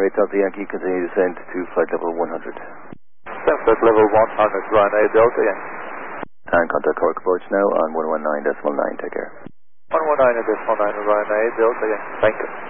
8 Delta Yankee, continue descent to flight level 100. Flight level 100, Ryanair Delta Yankee. And contact Cork approach now on 119.9, take care. 119.9, Ryanair Delta Yankee, thank you.